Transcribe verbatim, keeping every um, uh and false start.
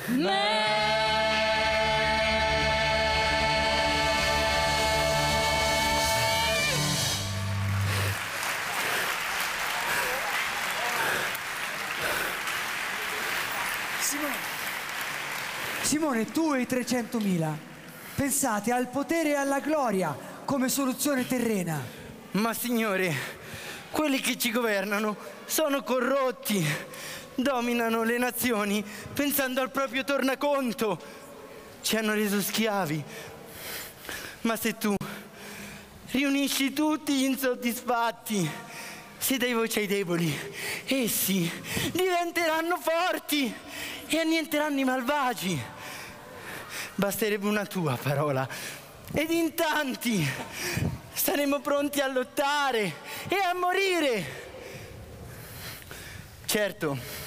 Simone, Simone, tu e i trecentomila pensate al potere e alla gloria come soluzione terrena. Ma signore, quelli che ci governano sono corrotti, dominano le nazioni pensando al proprio tornaconto, ci hanno reso schiavi. Ma se tu riunisci tutti gli insoddisfatti, se dai voce ai deboli, essi diventeranno forti e annienteranno i malvagi. Basterebbe una tua parola ed in tanti saremo pronti a lottare e a morire. Certo,